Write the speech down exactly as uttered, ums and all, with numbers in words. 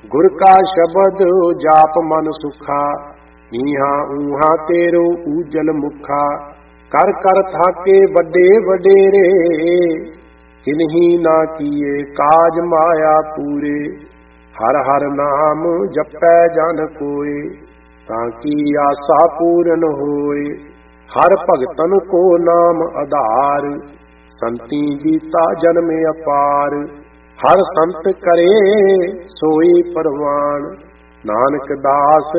गुर का शब्द जाप मन सुखा, इहा ऊहा तेरो ऊजल मुखा। कर कर थाके बड़े वडेरे, किन्ही ना किए काज माया पूरे। हर हर नाम जपै जन कोय, ताकि आशा पूरन होय। हर भगतन को नाम आधार, संती जीता जन्म अपार। हर संत करे सोई परवान, नानक दास